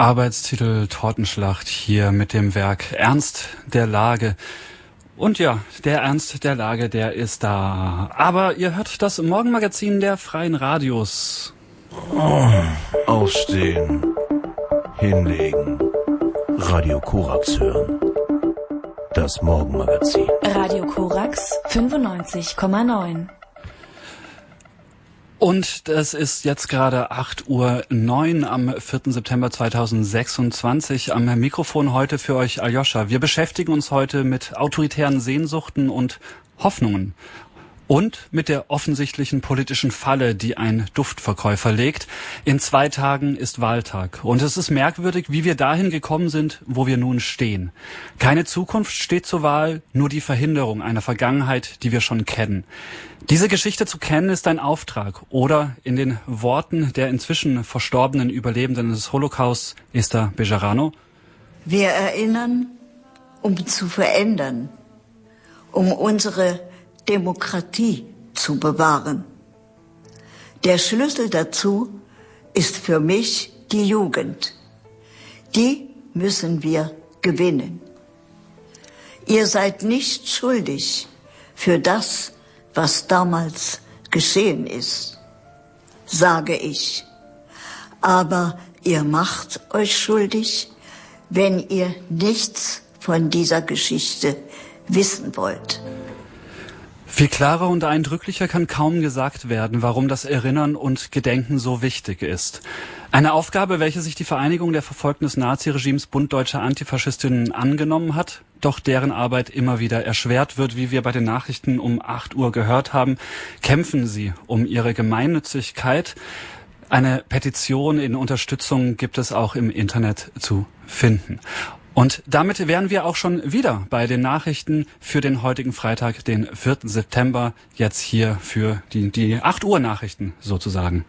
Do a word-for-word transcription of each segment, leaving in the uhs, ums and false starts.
Arbeitstitel Tortenschlacht hier mit dem Werk Ernst der Lage. Und ja, der Ernst der Lage, der ist da. Aber ihr hört das Morgenmagazin der Freien Radios. Oh, aufstehen, hinlegen, Radio Korax hören. Das Morgenmagazin. Radio Korax fünfundneunzig Komma neun. Und es ist jetzt gerade acht Uhr neun am vierten September zweitausendsechsundzwanzig. Am Mikrofon heute für euch Aljoscha. Wir beschäftigen uns heute mit autoritären Sehnsuchten und Hoffnungen. Und mit der offensichtlichen politischen Falle, die ein Duftverkäufer legt. In zwei Tagen ist Wahltag. Und es ist merkwürdig, wie wir dahin gekommen sind, wo wir nun stehen. Keine Zukunft steht zur Wahl, nur die Verhinderung einer Vergangenheit, die wir schon kennen. Diese Geschichte zu kennen ist ein Auftrag. Oder in den Worten der inzwischen verstorbenen Überlebenden des Holocaust, Esther Bejarano: Wir erinnern, um zu verändern, um unsere Demokratie zu bewahren. Der Schlüssel dazu ist für mich die Jugend. Die müssen wir gewinnen. Ihr seid nicht schuldig für das, was damals geschehen ist, sage ich. Aber ihr macht euch schuldig, wenn ihr nichts von dieser Geschichte wissen wollt. Viel klarer und eindrücklicher kann kaum gesagt werden, warum das Erinnern und Gedenken so wichtig ist. Eine Aufgabe, welche sich die Vereinigung der Verfolgten des Naziregimes Bund Deutscher Antifaschistinnen angenommen hat, doch deren Arbeit immer wieder erschwert wird, wie wir bei den Nachrichten um acht Uhr gehört haben, kämpfen sie um ihre Gemeinnützigkeit. Eine Petition in Unterstützung gibt es auch im Internet zu finden. Und damit wären wir auch schon wieder bei den Nachrichten für den heutigen Freitag, den vierten September, jetzt hier für die, die acht Uhr Nachrichten sozusagen.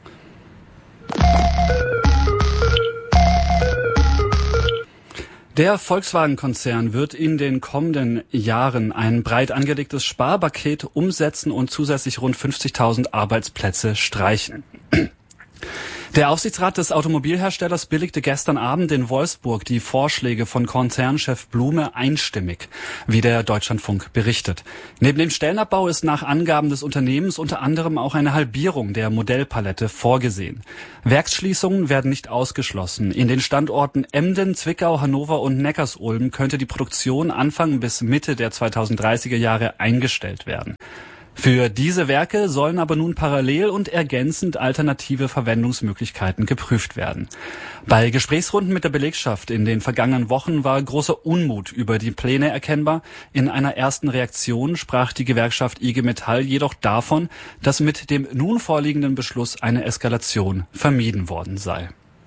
Der Volkswagen-Konzern wird in den kommenden Jahren ein breit angelegtes Sparpaket umsetzen und zusätzlich rund fünfzigtausend Arbeitsplätze streichen. Der Aufsichtsrat des Automobilherstellers billigte gestern Abend in Wolfsburg die Vorschläge von Konzernchef Blume einstimmig, wie der Deutschlandfunk berichtet. Neben dem Stellenabbau ist nach Angaben des Unternehmens unter anderem auch eine Halbierung der Modellpalette vorgesehen. Werksschließungen werden nicht ausgeschlossen. In den Standorten Emden, Zwickau, Hannover und Neckarsulm könnte die Produktion Anfang bis Mitte der zweitausenddreißiger Jahre eingestellt werden. Für diese Werke sollen aber nun parallel und ergänzend alternative Verwendungsmöglichkeiten geprüft werden. Bei Gesprächsrunden mit der Belegschaft in den vergangenen Wochen war großer Unmut über die Pläne erkennbar. In einer ersten Reaktion sprach die Gewerkschaft I G Metall jedoch davon, dass mit dem nun vorliegenden Beschluss eine Eskalation vermieden worden sei.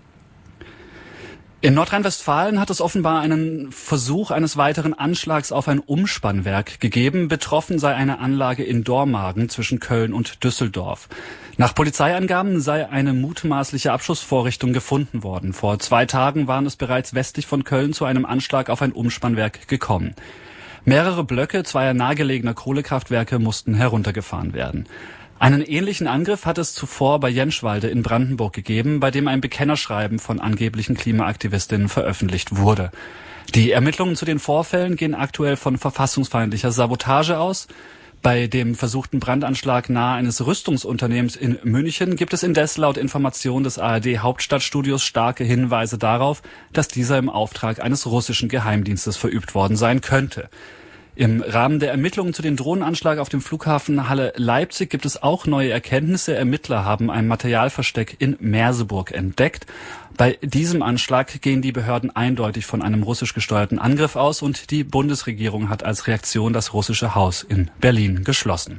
In Nordrhein-Westfalen hat es offenbar einen Versuch eines weiteren Anschlags auf ein Umspannwerk gegeben. Betroffen sei eine Anlage in Dormagen zwischen Köln und Düsseldorf. Nach Polizeiangaben sei eine mutmaßliche Abschussvorrichtung gefunden worden. Vor zwei Tagen waren es bereits westlich von Köln zu einem Anschlag auf ein Umspannwerk gekommen. Mehrere Blöcke zweier nahegelegener Kohlekraftwerke mussten heruntergefahren werden. Einen ähnlichen Angriff hat es zuvor bei Jenschwalde in Brandenburg gegeben, bei dem ein Bekennerschreiben von angeblichen Klimaaktivistinnen veröffentlicht wurde. Die Ermittlungen zu den Vorfällen gehen aktuell von verfassungsfeindlicher Sabotage aus. Bei dem versuchten Brandanschlag nahe eines Rüstungsunternehmens in München gibt es indes laut Information des A R D-Hauptstadtstudios starke Hinweise darauf, dass dieser im Auftrag eines russischen Geheimdienstes verübt worden sein könnte. Im Rahmen der Ermittlungen zu dem Drohnenanschlag auf dem Flughafen Halle-Leipzig gibt es auch neue Erkenntnisse. Ermittler haben ein Materialversteck in Merseburg entdeckt. Bei diesem Anschlag gehen die Behörden eindeutig von einem russisch gesteuerten Angriff aus und die Bundesregierung hat als Reaktion das russische Haus in Berlin geschlossen.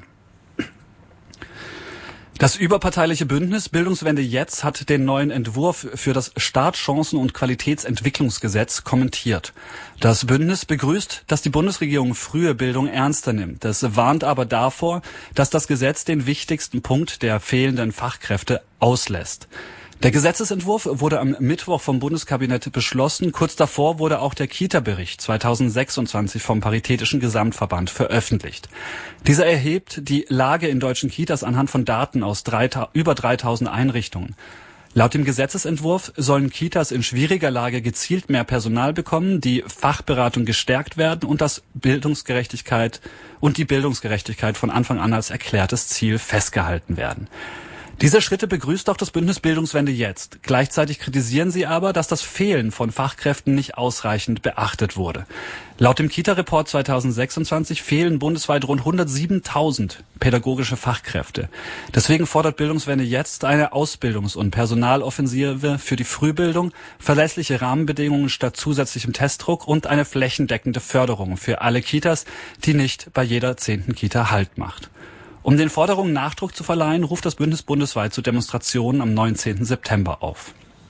Das überparteiliche Bündnis Bildungswende jetzt hat den neuen Entwurf für das Startchancen- und Qualitätsentwicklungsgesetz kommentiert. Das Bündnis begrüßt, dass die Bundesregierung frühe Bildung ernster nimmt. Das warnt aber davor, dass das Gesetz den wichtigsten Punkt der fehlenden Fachkräfte auslässt. Der Gesetzesentwurf wurde am Mittwoch vom Bundeskabinett beschlossen. Kurz davor wurde auch der Kita-Bericht zweitausendsechsundzwanzig vom Paritätischen Gesamtverband veröffentlicht. Dieser erhebt die Lage in deutschen Kitas anhand von Daten aus drei, über dreitausend Einrichtungen. Laut dem Gesetzesentwurf sollen Kitas in schwieriger Lage gezielt mehr Personal bekommen, die Fachberatung gestärkt werden und das Bildungsgerechtigkeit und die Bildungsgerechtigkeit von Anfang an als erklärtes Ziel festgehalten werden. Diese Schritte begrüßt auch das Bündnis Bildungswende jetzt. Gleichzeitig kritisieren sie aber, dass das Fehlen von Fachkräften nicht ausreichend beachtet wurde. Laut dem Kita-Report zweitausendsechsundzwanzig fehlen bundesweit rund hundertsiebentausend pädagogische Fachkräfte. Deswegen fordert Bildungswende jetzt eine Ausbildungs- und Personaloffensive für die Frühbildung, verlässliche Rahmenbedingungen statt zusätzlichem Testdruck und eine flächendeckende Förderung für alle Kitas, die nicht bei jeder zehnten Kita Halt macht. Um den Forderungen Nachdruck zu verleihen, ruft das Bündnis bundesweit zu Demonstrationen am neunzehnten September auf.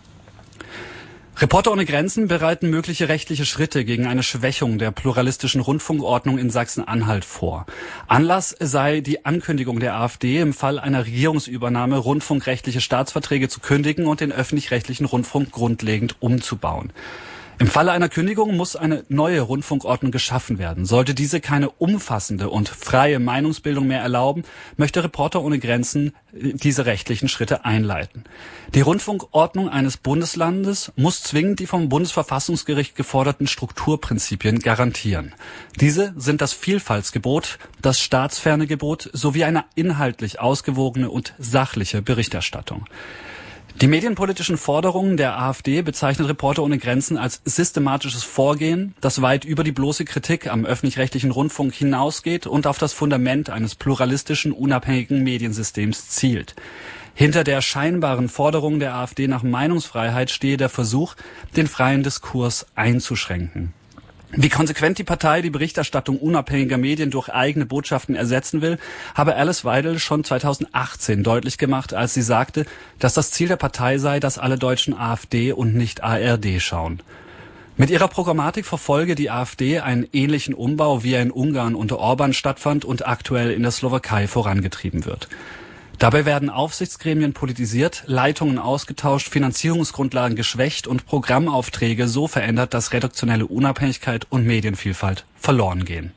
Reporter ohne Grenzen bereiten mögliche rechtliche Schritte gegen eine Schwächung der pluralistischen Rundfunkordnung in Sachsen-Anhalt vor. Anlass sei die Ankündigung der AfD, im Fall einer Regierungsübernahme rundfunkrechtliche Staatsverträge zu kündigen und den öffentlich-rechtlichen Rundfunk grundlegend umzubauen. Im Falle einer Kündigung muss eine neue Rundfunkordnung geschaffen werden. Sollte diese keine umfassende und freie Meinungsbildung mehr erlauben, möchte Reporter ohne Grenzen diese rechtlichen Schritte einleiten. Die Rundfunkordnung eines Bundeslandes muss zwingend die vom Bundesverfassungsgericht geforderten Strukturprinzipien garantieren. Diese sind das Vielfaltsgebot, das staatsferne Gebot sowie eine inhaltlich ausgewogene und sachliche Berichterstattung. Die medienpolitischen Forderungen der AfD bezeichnet Reporter ohne Grenzen als systematisches Vorgehen, das weit über die bloße Kritik am öffentlich-rechtlichen Rundfunk hinausgeht und auf das Fundament eines pluralistischen, unabhängigen Mediensystems zielt. Hinter der scheinbaren Forderung der AfD nach Meinungsfreiheit stehe der Versuch, den freien Diskurs einzuschränken. Wie konsequent die Partei die Berichterstattung unabhängiger Medien durch eigene Botschaften ersetzen will, habe Alice Weidel schon zweitausendachtzehn deutlich gemacht, als sie sagte, dass das Ziel der Partei sei, dass alle Deutschen AfD und nicht A R D schauen. Mit ihrer Programmatik verfolge die AfD einen ähnlichen Umbau, wie er in Ungarn unter Orban stattfand und aktuell in der Slowakei vorangetrieben wird. Dabei werden Aufsichtsgremien politisiert, Leitungen ausgetauscht, Finanzierungsgrundlagen geschwächt und Programmaufträge so verändert, dass redaktionelle Unabhängigkeit und Medienvielfalt verloren gehen.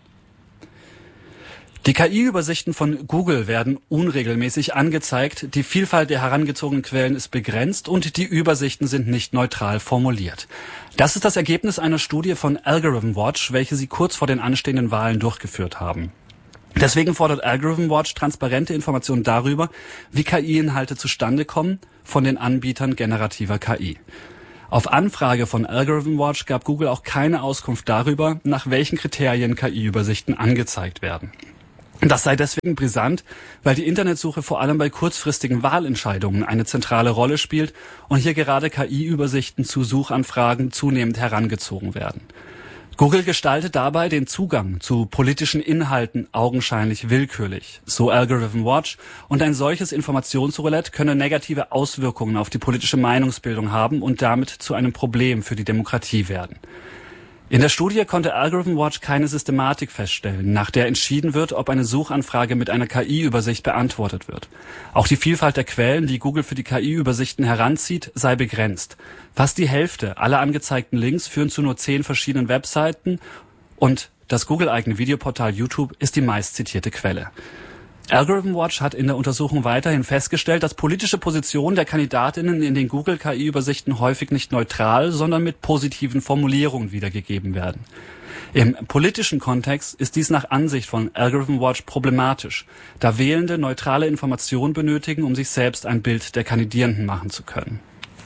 Die K I-Übersichten von Google werden unregelmäßig angezeigt, die Vielfalt der herangezogenen Quellen ist begrenzt und die Übersichten sind nicht neutral formuliert. Das ist das Ergebnis einer Studie von Algorithm Watch, welche sie kurz vor den anstehenden Wahlen durchgeführt haben. Deswegen fordert Algorithm Watch transparente Informationen darüber, wie K I-Inhalte zustande kommen von den Anbietern generativer K I. Auf Anfrage von Algorithm Watch gab Google auch keine Auskunft darüber, nach welchen Kriterien K I-Übersichten angezeigt werden. Das sei deswegen brisant, weil die Internetsuche vor allem bei kurzfristigen Wahlentscheidungen eine zentrale Rolle spielt und hier gerade K I-Übersichten zu Suchanfragen zunehmend herangezogen werden. Google gestaltet dabei den Zugang zu politischen Inhalten augenscheinlich willkürlich, so Algorithm Watch, und ein solches Informationsroulette könne negative Auswirkungen auf die politische Meinungsbildung haben und damit zu einem Problem für die Demokratie werden. In der Studie konnte Algorithm Watch keine Systematik feststellen, nach der entschieden wird, ob eine Suchanfrage mit einer K I-Übersicht beantwortet wird. Auch die Vielfalt der Quellen, die Google für die K I-Übersichten heranzieht, sei begrenzt. Fast die Hälfte aller angezeigten Links führen zu nur zehn verschiedenen Webseiten und das Google-eigene Videoportal YouTube ist die meistzitierte Quelle. Algorithm Watch hat in der Untersuchung weiterhin festgestellt, dass politische Positionen der Kandidatinnen in den Google-K I-Übersichten häufig nicht neutral, sondern mit positiven Formulierungen wiedergegeben werden. Im politischen Kontext ist dies nach Ansicht von Algorithm Watch problematisch, da Wählende neutrale Informationen benötigen, um sich selbst ein Bild der Kandidierenden machen zu können.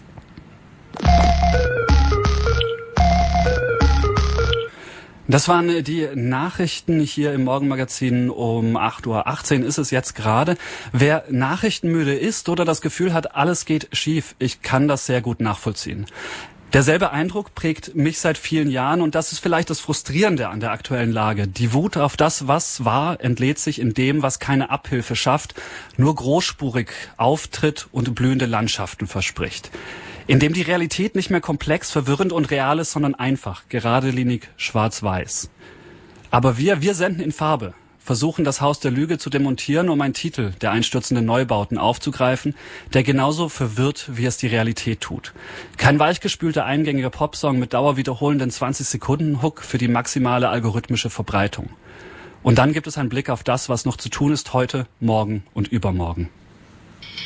Das waren die Nachrichten hier im Morgenmagazin um acht Uhr achtzehn ist es jetzt gerade. Wer nachrichtenmüde ist oder das Gefühl hat, alles geht schief, ich kann das sehr gut nachvollziehen. Derselbe Eindruck prägt mich seit vielen Jahren und das ist vielleicht das Frustrierende an der aktuellen Lage. Die Wut auf das, was war, entlädt sich in dem, was keine Abhilfe schafft, nur großspurig auftritt und blühende Landschaften verspricht. In dem die Realität nicht mehr komplex, verwirrend und real ist, sondern einfach, geradlinig, schwarz-weiß. Aber wir, wir senden in Farbe, versuchen das Haus der Lüge zu demontieren, um einen Titel der einstürzenden Neubauten aufzugreifen, der genauso verwirrt, wie es die Realität tut. Kein weichgespülter eingängiger Popsong mit dauerwiederholenden zwanzig-Sekunden-Hook für die maximale algorithmische Verbreitung. Und dann gibt es einen Blick auf das, was noch zu tun ist heute, morgen und übermorgen.